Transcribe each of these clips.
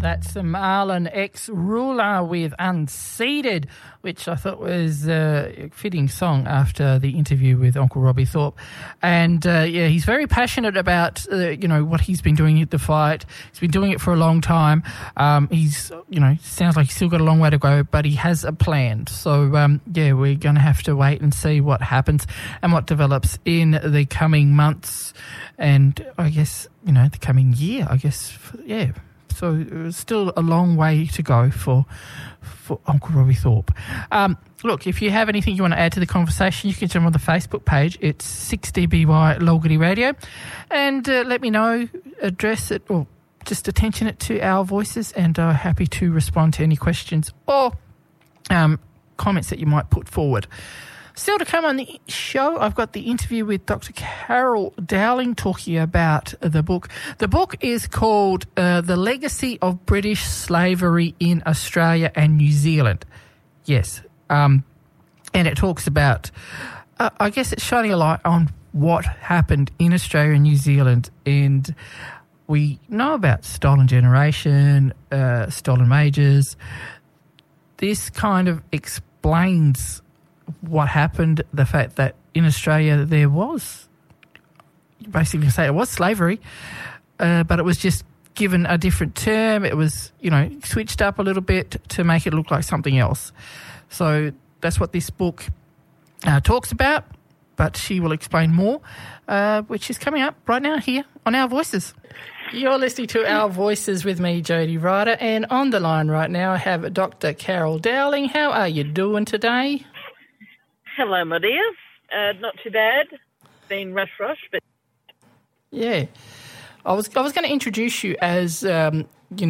That's Marlon X Ruler with Unseated, which I thought was a fitting song after the interview with Uncle Robbie Thorpe. And, he's very passionate about, what he's been doing at the fight. He's been doing it for a long time. He's, sounds like he's still got a long way to go, but he has a plan. So, we're going to have to wait and see what happens and what develops in the coming months and, I guess, the coming year, I guess, So it's still a long way to go for Uncle Robbie Thorpe. Look, if you have anything you want to add to the conversation, you can jump on the Facebook page. It's 6DBY Lolgity Radio. And let me know, address it, or just attention it to our voices, and happy to respond to any questions or comments that you might put forward. Still to come on the show, I've got the interview with Dr. Carol Dowling talking about the book. The book is called The Legacy of British Slavery in Australia and New Zealand. Yes. And it talks about, I guess it's shining a light on what happened in Australia and New Zealand. And we know about stolen generation, stolen wages. This kind of explains what happened, the fact that in Australia there was, basically say it was slavery, but it was just given a different term. It was, switched up a little bit to make it look like something else. So that's what this book talks about, but she will explain more, which is coming up right now here on Our Voices. You're listening to Our Voices with me, Jody Ryder, and on the line right now I have Dr. Carol Dowling. How are you doing today? Hello, my dear. Not too bad. Been rush, but... Yeah. I was going to introduce you as, a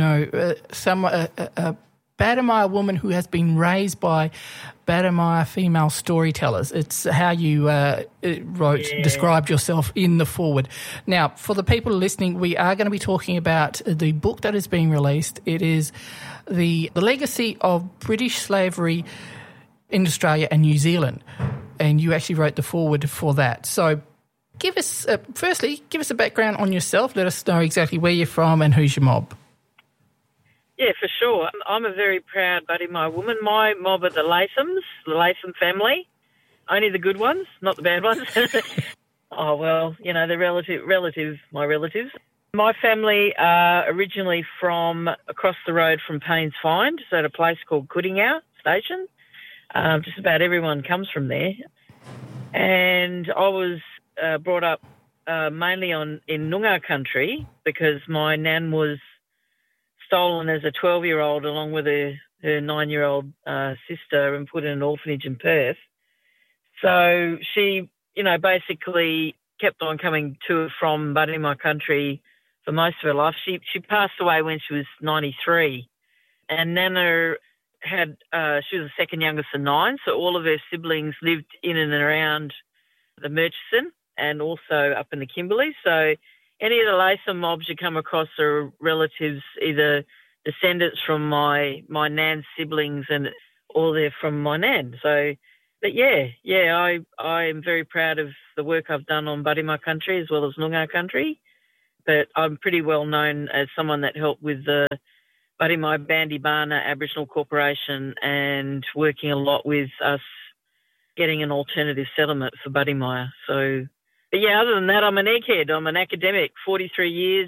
Badimaya woman who has been raised by Badimaya female storytellers. It's how you described yourself in the foreword. Now, for the people listening, we are going to be talking about the book that is being released. It is The Legacy of British Slavery in Australia and New Zealand, and you actually wrote the foreword for that. So give us a background on yourself. Let us know exactly where you're from and who's your mob. Yeah, for sure. I'm a very proud Badimaya woman. My mob are the Lathams, the Latham family. Only the good ones, not the bad ones. Oh, well, they're my relatives. My family are originally from across the road from Paynes Find, so at a place called Kuddingau Station. Just about everyone comes from there. And I was brought up mainly in Noongar country because my nan was stolen as a 12-year-old along with her 9-year-old sister and put in an orphanage in Perth. So she, basically kept on coming to and from Badimaya country for most of her life. She passed away when she was 93. And Nana she was the second youngest of 9, so all of her siblings lived in and around the Murchison and also up in the Kimberley. So any of the Latham mobs you come across are relatives, either descendants from my nan's siblings or they're from my nan. So, but I am very proud of the work I've done on Badimaya country as well as Noongar country. But I'm pretty well known as someone that helped with the Badimaya Bandibana Aboriginal Corporation and working a lot with us getting an alternative settlement for Badimaya. So, but yeah, other than that, I'm an egghead. I'm an academic, 34 years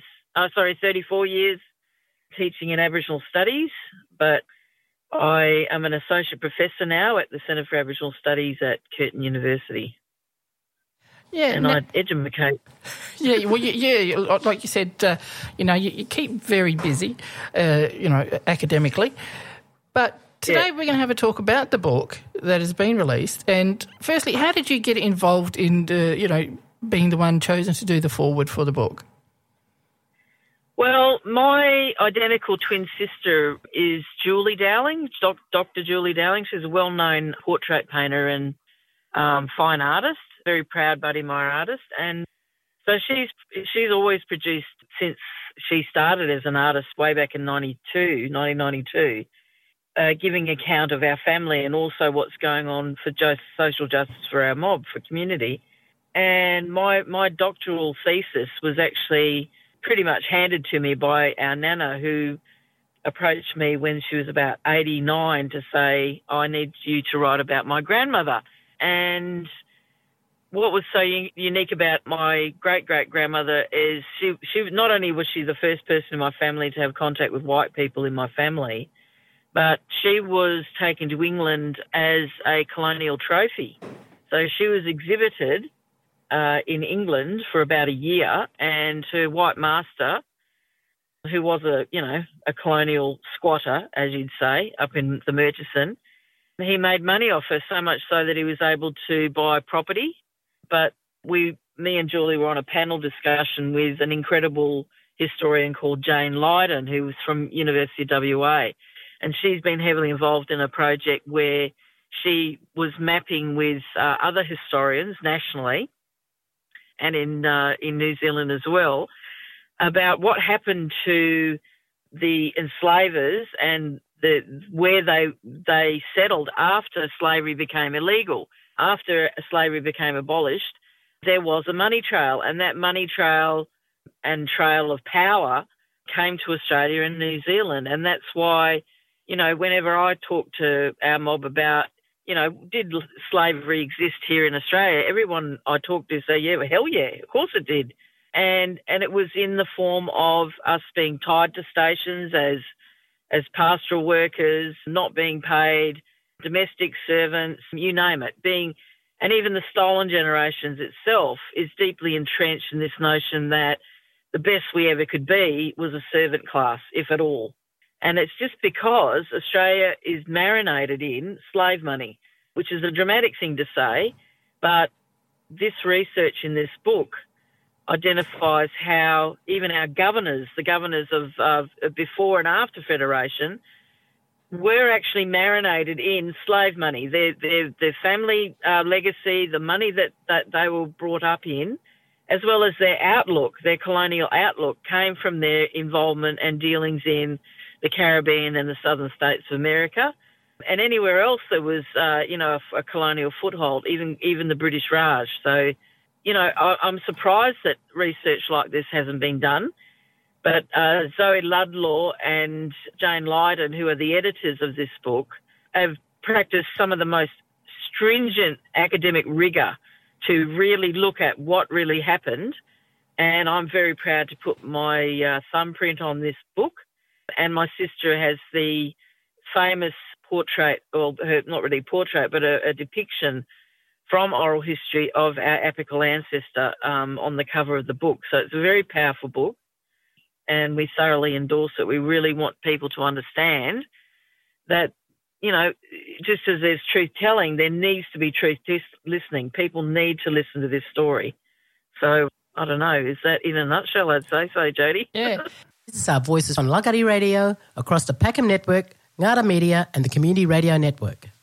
teaching in Aboriginal Studies, but I am an associate professor now at the Centre for Aboriginal Studies at Curtin University. Yeah, and I educate. Yeah, well, like you said, you keep very busy, academically. But today we're going to have a talk about the book that has been released. And firstly, how did you get involved in, being the one chosen to do the foreword for the book? Well, my identical twin sister is Julie Dowling, Dr. Julie Dowling. She's a well-known portrait painter and fine artist. Very proud Badimaya artist, and so she's always produced since she started as an artist way back in 1992, giving account of our family and also what's going on for social justice for our mob, for community. And my doctoral thesis was actually pretty much handed to me by our Nana, who approached me when she was about 89 to say, I need you to write about my grandmother. And what was so unique about my great-great-grandmother is she not only was she the first person in my family to have contact with white people in my family, but she was taken to England as a colonial trophy. So she was exhibited in England for about a year, and her white master, who was a colonial squatter, as you'd say, up in the Murchison, he made money off her so much so that he was able to buy property. But me and Julie were on a panel discussion with an incredible historian called Jane Lydon, who was from University of WA. And she's been heavily involved in a project where she was mapping with other historians nationally and in New Zealand as well about what happened to the enslavers and where they settled after slavery became illegal. After slavery became abolished, there was a money trail, and that money trail and trail of power came to Australia and New Zealand. And that's why, whenever I talk to our mob about, did slavery exist here in Australia, everyone I talk to say, yeah, well, hell yeah, of course it did. And it was in the form of us being tied to stations as pastoral workers, not being paid, domestic servants, you name it, and even the stolen generations itself is deeply entrenched in this notion that the best we ever could be was a servant class, if at all. And it's just because Australia is marinated in slave money, which is a dramatic thing to say, but this research in this book identifies how even our governors, the governors of before and after Federation, were actually marinated in slave money. Their family legacy, the money that they were brought up in, as well as their outlook, their colonial outlook, came from their involvement and dealings in the Caribbean and the southern states of America. And anywhere else there was, a colonial foothold, even the British Raj. So, I'm surprised that research like this hasn't been done. But Zoe Ludlaw and Jane Lydon, who are the editors of this book, have practiced some of the most stringent academic rigour to really look at what really happened. And I'm very proud to put my thumbprint on this book. And my sister has the famous portrait, or not really portrait, but a depiction from oral history of our apical ancestor on the cover of the book. So it's a very powerful book, and we thoroughly endorse it. We really want people to understand that, just as there's truth-telling, there needs to be truth-listening. People need to listen to this story. So, I don't know, is that in a nutshell, I'd say so, Jody? Yeah. This is our Voices on Langkawi Radio, across the Peckham Network, Ngara Media and the Community Radio Network.